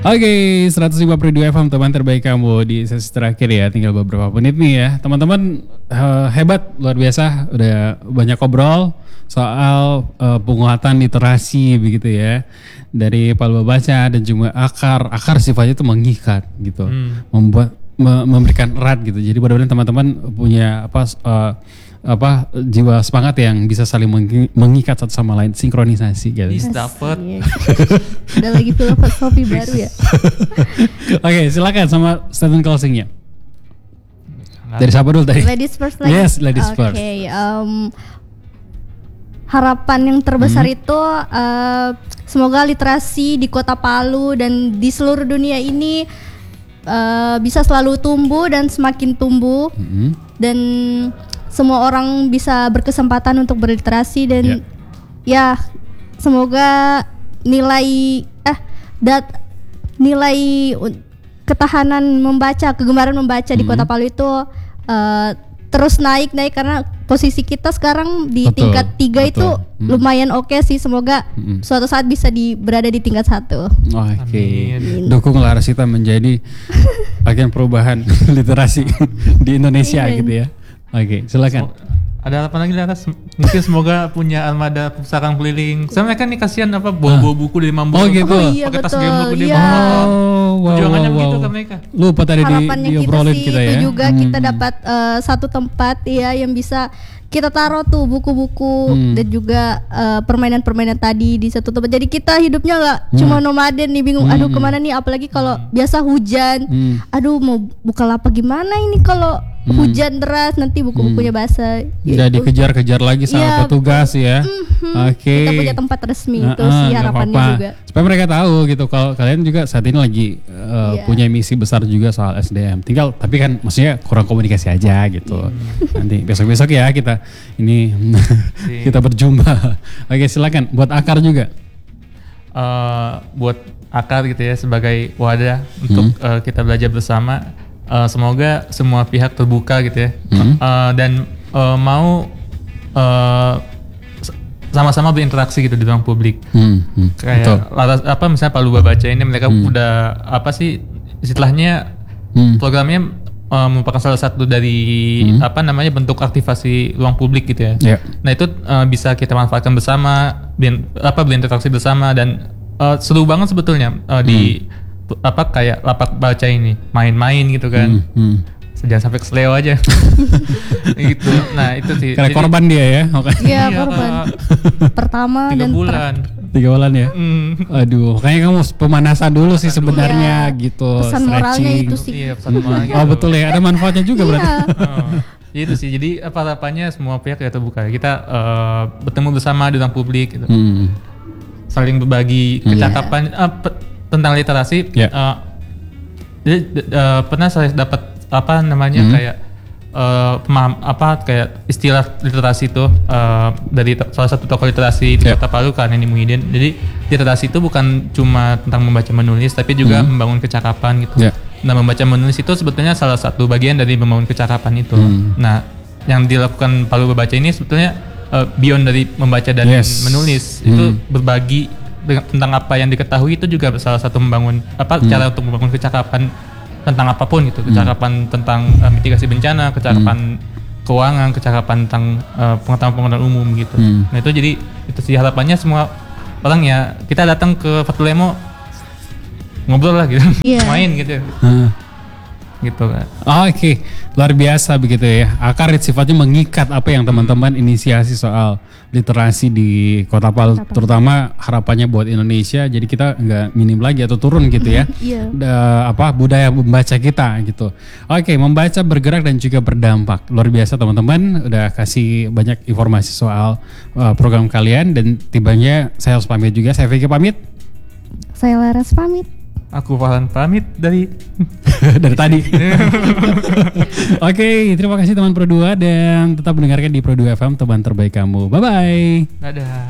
Oke, 152 FM teman terbaik kamu di sesi terakhir ya. Tinggal beberapa menit nih ya. Teman-teman hebat, luar biasa. Udah banyak ngobrol soal penguatan literasi begitu ya. Dari Palu Baca dan juga akar sifatnya itu mengikat gitu. Membuat memberikan erat gitu. Jadi mudah-mudahan teman-teman punya jiwa semangat yang bisa saling mengikat satu sama lain, sinkronisasi gitu. Dapat. Udah lagi filosofi baru ya. Oke, silakan sama statement closingnya. Dari siapa dulu tadi? Ladies first lagi. Yes, ladies first. Oke, harapan yang terbesar itu semoga literasi di Kota Palu dan di seluruh dunia ini bisa selalu tumbuh dan semakin tumbuh dan semua orang bisa berkesempatan untuk berliterasi dan ya semoga nilai ketahanan membaca, kegemaran membaca di Kota Palu itu terus naik karena posisi kita sekarang di tingkat 3 itu lumayan oke sih. Semoga suatu saat bisa berada di tingkat 1. Oke. Dukunglah Rasita menjadi bagian perubahan literasi di Indonesia gitu ya. Oke, silakan. Ada apa lagi di atas? Mungkin semoga punya armada perpustakaan keliling. Soalnya kan nih kasihan bawa buku dari Mambo. Oh gitu. Iya, pakai tas betul. gembok gede Iya. banget. Perjuangannya Wow. begitu kan mereka. Lupa tadi Harapannya diobrolin kita sih kita ya. itu juga kita dapat satu tempat ya yang bisa kita taruh tuh buku-buku dan juga permainan-permainan tadi di satu tempat. Jadi kita hidupnya nggak cuma nomaden nih bingung. Aduh kemana nih? Apalagi kalau biasa hujan. Aduh mau buka lapak gimana ini kalau hujan deras nanti buku-bukunya basah. Udah Gitu. dikejar-kejar lagi sama Iya, petugas ya. Oke. Kita punya tempat resmi itu sih Nggak harapannya apa-apa. juga. Supaya mereka tahu gitu kalau kalian juga saat ini lagi punya misi besar juga soal SDM. Tinggal tapi kan maksudnya kurang komunikasi aja gitu. Nanti besok-besok ya kita ini kita berjumpa. Oke, silakan buat akar juga. Buat akar gitu ya sebagai wadah untuk kita belajar bersama. Semoga semua pihak terbuka gitu ya dan mau sama-sama berinteraksi gitu di ruang publik. Kayak misalnya Palu Baca ini mereka udah istilahnya programnya merupakan salah satu dari bentuk aktivasi ruang publik gitu ya. Nah itu bisa kita manfaatkan bersama, berinteraksi bersama dan seru banget sebetulnya di kayak lapak baca ini main-main gitu kan. Jangan sampai kesleo aja. Gitu. Nah itu sih. Kayak korban dia ya. Iya korban. Pertama 3 dan bulan. 3 bulan ya. Aduh, kayaknya kamu pemanasan dulu sih sebenarnya gitu. Pesan moralnya itu sih. Iya pesan moralnya. Oh betul ya, ada manfaatnya juga berarti. Itu sih. Jadi harapannya semua pihak ya terbuka. Kita bertemu bersama di ruang publik gitu. Saling berbagi kecakapan tentang literasi. Jadi pernah saya dapat kayak kayak istilah literasi itu dari salah satu tokoh literasi di Kota Palu kan Neni Muhyiddin. Jadi literasi itu bukan cuma tentang membaca menulis tapi juga membangun kecakapan gitu. Nah membaca menulis itu sebetulnya salah satu bagian dari membangun kecakapan itu. Nah yang dilakukan Palu Baca ini sebetulnya beyond dari membaca dan menulis itu berbagi tentang apa yang diketahui itu juga salah satu membangun cara untuk membangun kecakapan tentang apapun gitu, kecakapan tentang mitigasi bencana, kecakapan keuangan, kecakapan tentang pengetahuan umum gitu. Nah itu jadi itu sih harapannya semua orang ya kita datang ke Fatulemo ngobrol lah gitu, main gitu. Gitu kan. Oke, luar biasa begitu ya. Akar sifatnya mengikat apa yang teman-teman inisiasi soal literasi di Kota Palu, terutama harapannya buat Indonesia. Jadi kita nggak minim lagi atau turun gitu ya. Budaya membaca kita gitu. Oke, membaca, bergerak dan juga berdampak. Luar biasa teman-teman, udah kasih banyak informasi soal program kalian dan tibanya saya harus pamit juga. Saya Vicky pamit. Saya Laras pamit. Aku Falan pamit dari tadi. Oke, terima kasih teman Pro 2 dan tetap mendengarkan di Pro 2 FM teman terbaik kamu. Bye bye. Dadah.